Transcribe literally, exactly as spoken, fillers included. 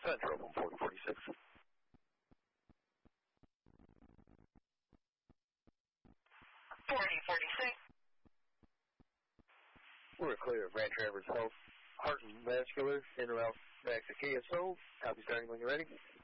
Central from forty forty-six. forty forty-six. We're clear of Ranch Traverse Health, Heart and Vascular, en route back to K S O. Copy starting when you're ready.